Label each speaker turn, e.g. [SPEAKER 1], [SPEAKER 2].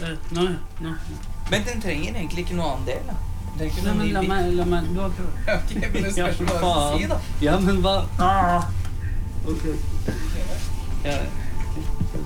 [SPEAKER 1] Nå.
[SPEAKER 2] Men den trenger egentlig ikke noe annen del, da. Den trenger ikke
[SPEAKER 1] Nei,
[SPEAKER 2] noe
[SPEAKER 1] men
[SPEAKER 2] ny
[SPEAKER 1] la
[SPEAKER 2] bit.
[SPEAKER 1] meg, du har prøvd.
[SPEAKER 2] Ok, men det spørs hva du
[SPEAKER 1] faen.
[SPEAKER 2] sier, da.
[SPEAKER 1] Ja, men hva? Ok. Ja.